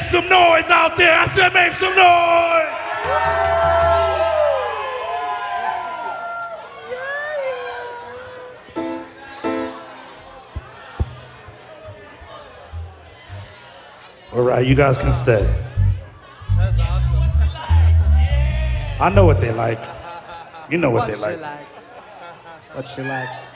some noise out there. I said make some noise. All right, you guys can stay. That's awesome. I know what they like. You know what they like. What she likes.